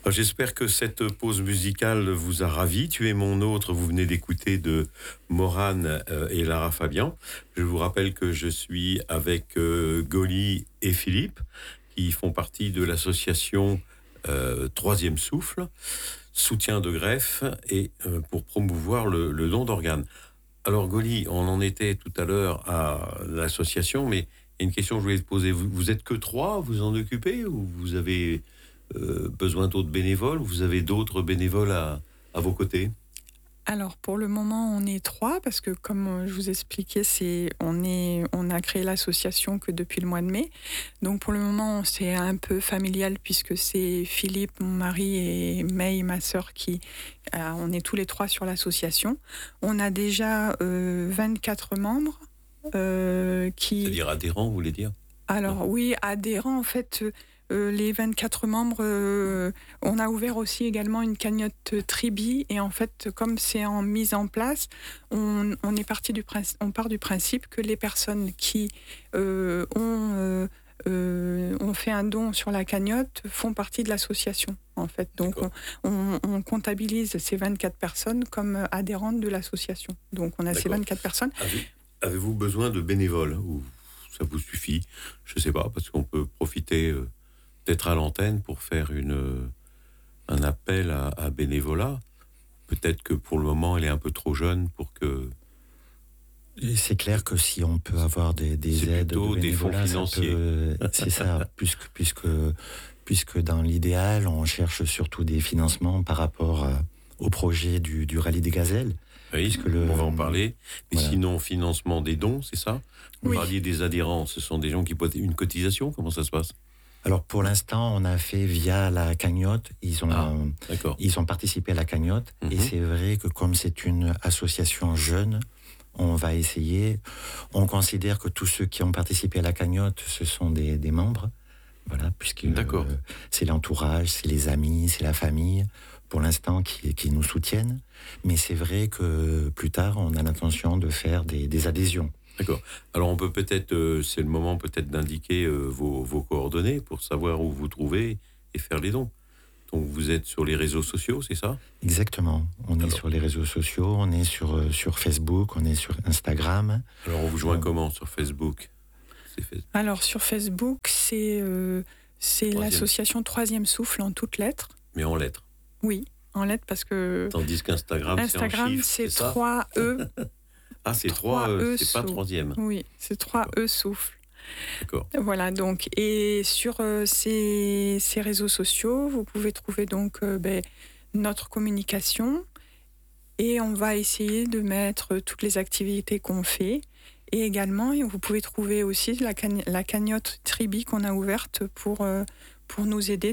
J'espère que cette pause musicale vous a ravi. Tu es mon autre, vous venez d'écouter de Morane et Lara Fabian. Je vous rappelle que je suis avec Goli et Philippe, qui font partie de l'association Troisième Souffle, soutien de greffe et pour promouvoir le don d'organes. Alors Goli, on en était tout à l'heure à l'association, mais il y a une question que je voulais te poser. Vous êtes que 3, vous en occupez, ou vous avez besoin d'autres bénévoles, vous avez d'autres bénévoles à vos côtés? Alors pour le moment on est 3 parce que comme je vous expliquais, on a créé l'association que depuis le mois de mai. Donc pour le moment c'est un peu familial puisque c'est Philippe, mon mari, et May, ma sœur, on est tous les 3 sur l'association. On a déjà 24 membres. C'est-à-dire adhérents, vous voulez dire? Alors oui, adhérents en fait. Les 24 membres, on a ouvert aussi également une cagnotte Tribi, et en fait, comme c'est en mise en place, on part du principe que les personnes qui ont fait un don sur la cagnotte font partie de l'association, en fait. Donc on comptabilise ces 24 personnes comme adhérentes de l'association. Donc on a ces 24 personnes. Avez-vous besoin de bénévoles, ou ça vous suffit? Je ne sais pas, parce qu'on peut profiter d'être à l'antenne pour faire un appel à bénévolat. Peut-être que pour le moment, elle est un peu trop jeune pour que... Et c'est clair que si on peut avoir des aides de bénévolat, des fonds financiers. C'est ça, puisque dans l'idéal, on cherche surtout des financements par rapport au projet du Rallye des Gazelles. Oui, on va en parler. Mais voilà. Sinon, financement des dons, c'est ça? Vous parliez des adhérents, ce sont des gens qui posent une cotisation? Comment ça se passe? Alors pour l'instant, on a fait via la cagnotte. Ils ont participé à la cagnotte. Et c'est vrai que comme c'est une association jeune, on va essayer. On considère que tous ceux qui ont participé à la cagnotte, ce sont des membres. Voilà, puisque c'est l'entourage, c'est les amis, c'est la famille, pour l'instant, qui nous soutiennent. Mais c'est vrai que plus tard, on a l'intention de faire des adhésions. D'accord. Alors on peut peut-être, c'est le moment peut-être d'indiquer vos coordonnées pour savoir où vous trouvez et faire les dons. Donc vous êtes sur les réseaux sociaux, c'est ça? Exactement. On est sur les réseaux sociaux, on est sur Facebook, on est sur Instagram. Alors on vous joint comment sur Facebook? Alors sur Facebook, c'est l'association Troisième Souffle en toutes lettres. Mais en lettres? Oui, en lettres, parce que... Tandis qu'Instagram, c'est en chiffres, c'est 3E. Ah, c'est 3E, c'est pas troisième. Oui, c'est 3E Souffle. D'accord. Voilà, donc, et sur ces réseaux sociaux, vous pouvez trouver donc notre communication, et on va essayer de mettre toutes les activités qu'on fait. Et également, vous pouvez trouver aussi la cagnotte Tribi qu'on a ouverte pour nous aider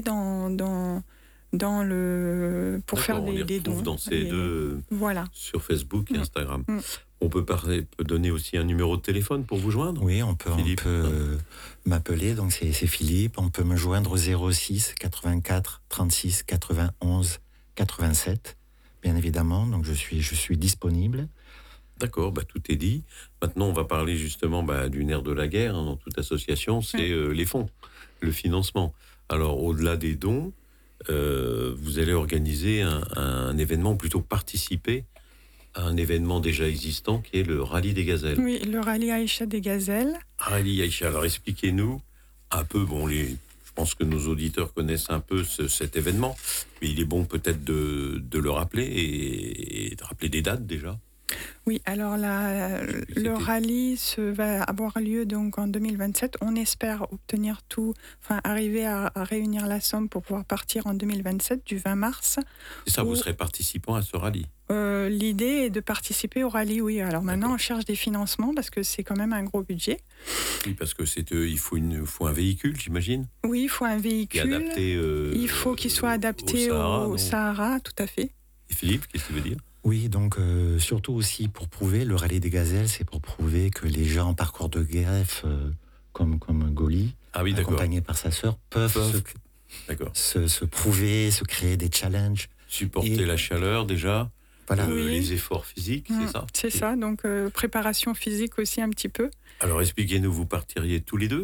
pour faire des dons. Dans ces deux, voilà. Sur Facebook et Instagram. On peut donner aussi un numéro de téléphone pour vous joindre? Oui, on peut m'appeler, donc c'est Philippe. On peut me joindre au 06 84 36 91 87, bien évidemment. Donc je suis disponible. D'accord, tout est dit. Maintenant, on va parler justement du nerf de la guerre dans toute association, c'est les fonds, le financement. Alors, au-delà des dons, vous allez organiser un événement, plutôt participer à un événement déjà existant qui est le Rallye des Gazelles. Oui, le Rallye Aïcha des Gazelles. Rallye Aïcha, alors expliquez-nous un peu, je pense que nos auditeurs connaissent un peu cet événement, mais il est bon peut-être de le rappeler et de rappeler des dates déjà. Oui, alors le rallye va avoir lieu donc en 2027. On espère arriver à réunir la somme pour pouvoir partir en 2027, du 20 mars. C'est ça, vous serez participant à ce rallye? L'idée est de participer au rallye, oui. Alors maintenant, on cherche des financements parce que c'est quand même un gros budget. Oui, parce que il faut un véhicule, j'imagine? Oui, il faut un véhicule. Il faut qu'il soit adapté au Sahara, tout à fait. Et Philippe, qu'est-ce que tu veux dire? Oui, donc surtout aussi pour prouver, le Rallye des Gazelles, c'est pour prouver que les gens en parcours de greffe, comme Goli, accompagné par sa sœur, peuvent se prouver, se créer des challenges. Supporter la chaleur déjà, voilà. les efforts physiques, c'est ça? C'est ça, donc préparation physique aussi un petit peu. Alors expliquez-nous, vous partiriez tous les deux?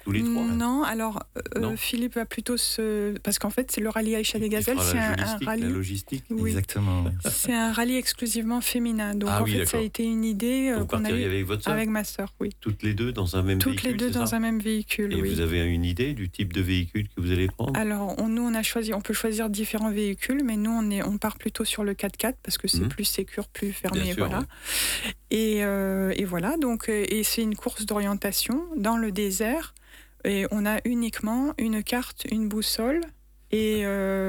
tous les 3? Non, alors Philippe va plutôt parce qu'en fait, c'est le rallye Aïcha des Gazelles, c'est un rallye. La logistique, oui. Exactement. C'est un rallye exclusivement féminin. Donc en fait, ça a été une idée qu'on a eue avec ma sœur, oui. Toutes les deux dans un même véhicule? Toutes les deux dans un même véhicule, Et oui. vous avez une idée du type de véhicule que vous allez prendre? Alors, on peut choisir différents véhicules, mais nous, on part plutôt sur le 4x4 parce que c'est plus sécure, plus fermé, bien sûr, voilà. Ouais. Et voilà, donc, et c'est une course d'orientation dans le désert. Et on a uniquement une carte, une boussole, et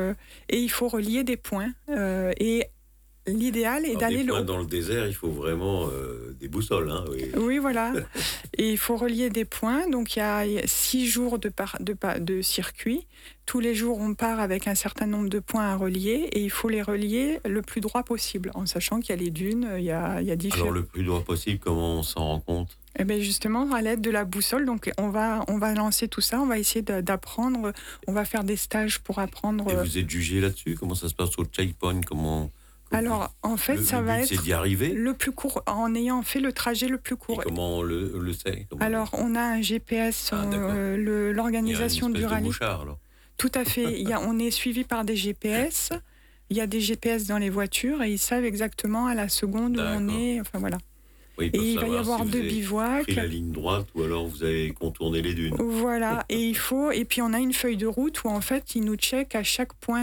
il faut relier des points. Et l'idéal est d'aller... Dans le désert, il faut vraiment des boussoles. Hein, oui. Oui, voilà. Et il faut relier des points. Donc, il y a 6 jours de circuit. Tous les jours, on part avec un certain nombre de points à relier et il faut les relier le plus droit possible, en sachant qu'il y a les dunes, il y a différents... Alors, le plus droit possible, comment on s'en rend compte? Eh bien justement, à l'aide de la boussole, donc on va lancer tout ça, on va essayer d'apprendre, on va faire des stages pour apprendre... Et vous êtes jugé là-dessus? Comment ça se passe au checkpoint? Alors, en fait, ça va être c'est d'y arriver le plus court, en ayant fait le trajet le plus court. Et comment on le sait? Alors, on a un GPS, l'organisation du rallye. Mouchard, alors. Tout à fait. On est suivi par des GPS. Il y a des GPS dans les voitures et ils savent exactement à la seconde où on est. Enfin, voilà. Oui, et il va y avoir 2 bivouacs. Pris la ligne droite ou alors vous avez contourné les dunes. Voilà, et puis on a une feuille de route où en fait ils nous checkent à chaque point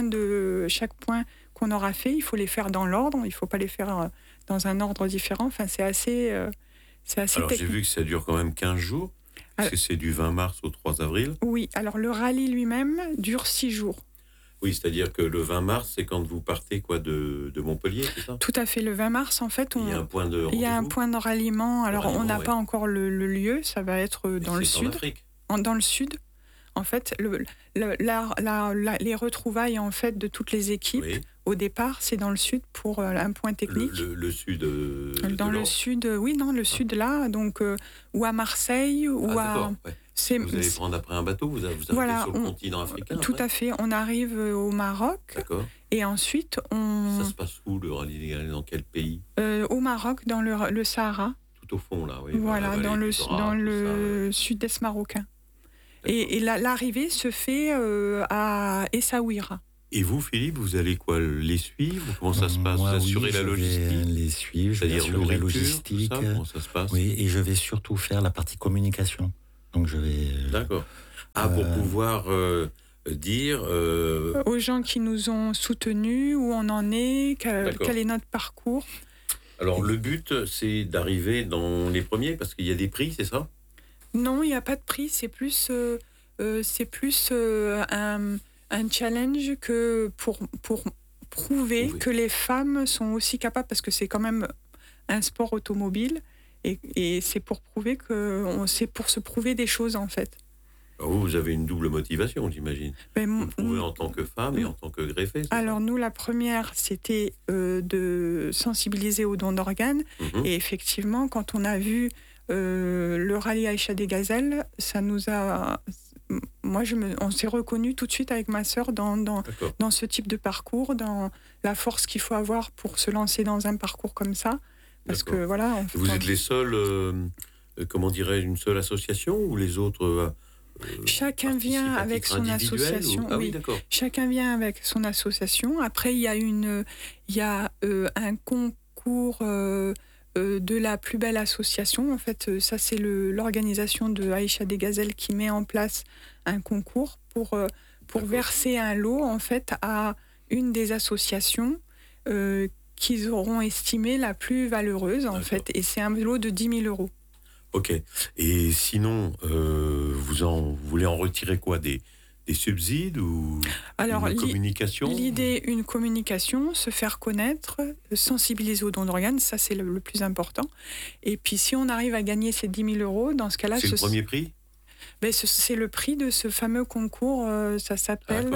qu'on aura fait, il faut les faire dans l'ordre, il ne faut pas les faire dans un ordre différent. Enfin, c'est assez alors j'ai vu que ça dure quand même 15 jours, parce que c'est du 20 mars au 3 avril. Oui, alors le rallye lui-même dure 6 jours. Oui, c'est-à-dire que le 20 mars, c'est quand vous partez de Montpellier, c'est ça? Tout à fait. Le 20 mars, en fait, il y a un point de rendez-vous. Il y a un point de ralliement. Alors, on n'a pas encore le lieu. Ça va être dans le sud. Dans le sud. En fait, les retrouvailles en fait de toutes les équipes au départ, c'est dans le sud pour un point technique. Le sud. Dans le sud, oui, non, le sud là, donc ou à Marseille ou à. Ouais. Vous allez prendre après un bateau, vous arrivez sur le continent africain. Tout à fait. On arrive au Maroc. D'accord. Et ensuite, Ça se passe où, le rallye? Dans quel pays? Au Maroc, dans le Sahara. Tout au fond, là, oui. Voilà, dans le sud-est marocain. Et l'arrivée se fait à Essaouira. Et vous, Philippe, vous allez quoi, les suivre? Comment ça se passe? Vous assurez la logistique? Je vais les suivre, je vais assurer la logistique. Comment ça se passe? Oui, et je vais surtout faire la partie communication. Donc je vais... D'accord. Pour pouvoir dire... aux gens qui nous ont soutenus, où on en est, quel est notre parcours. Alors le but, c'est d'arriver dans les premiers, parce qu'il y a des prix, c'est ça? Non, il n'y a pas de prix, c'est plus un challenge que pour prouver que les femmes sont aussi capables, parce que c'est quand même un sport automobile, et c'est pour prouver c'est pour se prouver des choses en fait. Alors vous avez une double motivation, j'imagine. Vous prouvez en tant que femme et en tant que greffée. Alors nous, la première, c'était de sensibiliser aux dons d'organes, et effectivement, quand on a vu le rallye Aïcha des Gazelles, ça nous a... on s'est reconnus tout de suite avec ma sœur dans ce type de parcours, dans la force qu'il faut avoir pour se lancer dans un parcours comme ça. Parce que voilà. Vous êtes les seuls, comment dirais-je, une seule association ou les autres chacun vient avec son association. Oui, d'accord. Chacun vient avec son association. Après, il y a un concours de la plus belle association. En fait, ça, c'est l'organisation de Aïcha des Gazelles qui met en place un concours pour verser un lot, en fait, à une des associations qu'ils auront estimé la plus valeureuse, en fait. Et c'est un lot de 10 000 €. Ok. Et sinon, vous voulez en retirer quoi? Des subsides ou une communication? L'idée, une communication, se faire connaître, sensibiliser aux dons d'organes, ça c'est le plus important. Et puis si on arrive à gagner ces 10 000 €, dans ce cas-là... C'est le premier prix? C'est le prix de ce fameux concours, ça s'appelle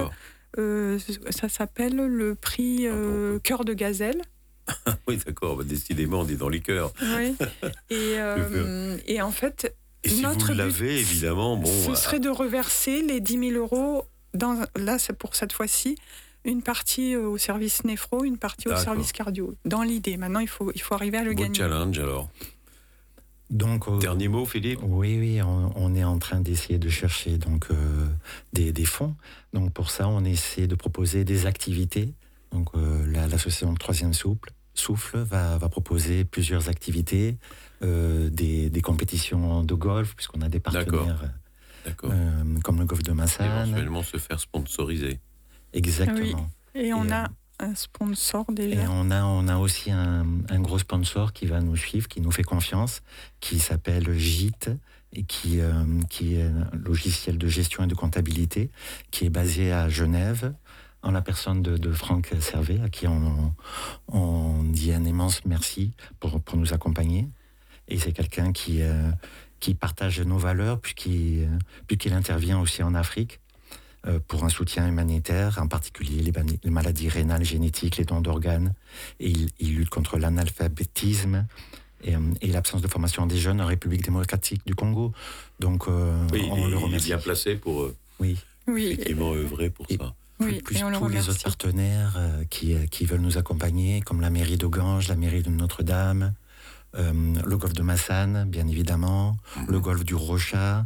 le prix Cœur de Gazelle. Oui, d'accord, décidément, on est dans les cœurs. Oui, et en fait... Et si vous l'avez, évidemment... ce serait de reverser les 10 000 €, là, c'est pour cette fois-ci, une partie au service néphro, une partie au service cardio. Dans l'idée. Maintenant, il faut arriver à le gagner. Challenge, alors. Donc, dernier mot, Philippe? Oui, on est en train d'essayer de chercher donc, des fonds. Donc pour ça, on essaie de proposer des activités. Donc l'association Troisième Souffle va proposer plusieurs activités, des compétitions de golf, puisqu'on a des partenaires comme le golf de Massane. Éventuellement se faire sponsoriser. Exactement. Oui. Et on a un sponsor déjà. Et on a aussi un gros sponsor qui va nous suivre, qui nous fait confiance, qui s'appelle JIT, et qui est un logiciel de gestion et de comptabilité, qui est basé à Genève, en la personne de Franck Servet, à qui on dit un immense merci pour nous accompagner. Et c'est quelqu'un qui partage nos valeurs, puisqu'il intervient aussi en Afrique pour un soutien humanitaire, en particulier les maladies rénales génétiques, les dons d'organes. Et il lutte contre l'analphabétisme et l'absence de formation des jeunes en République démocratique du Congo. Donc, on le remercie. Il est bien placé pour effectivement œuvrer pour ça. Plus tous les autres partenaires qui veulent nous accompagner, comme la mairie de Ganges, la mairie de Notre-Dame, le golf de Massane, bien évidemment, le golf du Rochat,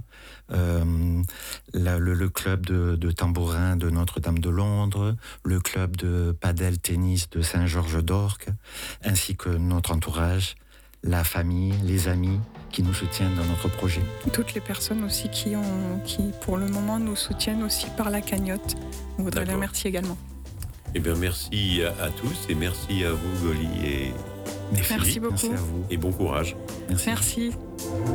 le club de tambourin de Notre-Dame de Londres, le club de padel tennis de Saint-Georges d'Orques, ainsi que notre entourage, la famille, les amis qui nous soutiennent dans notre projet. Toutes les personnes aussi qui pour le moment nous soutiennent aussi par la cagnotte. On voudrait les remercier également. Eh bien, merci à tous et merci à vous, Goli et merci beaucoup. Merci à vous. Et bon courage. Merci.